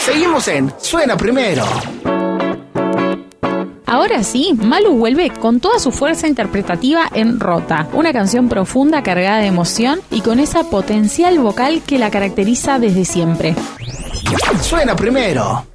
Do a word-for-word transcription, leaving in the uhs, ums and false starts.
Seguimos en Suena Primero. Ahora sí, Malú vuelve con toda su fuerza interpretativa en Rota, una canción profunda cargada de emoción y con esa potencial vocal que la caracteriza desde siempre. Suena Primero.